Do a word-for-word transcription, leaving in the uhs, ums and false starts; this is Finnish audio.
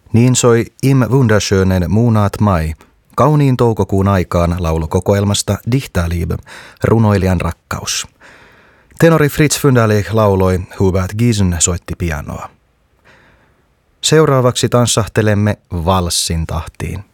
Niin soi Im wunderschönen Monat Mai, kauniin toukokuun aikaan laulukokoelmasta Dichterliebe, runoilijan rakkaus. Tenori Fritz Wunderlich lauloi, Hubert Giesen soitti pianoa. Seuraavaksi tanssahtelemme valssin tahtiin.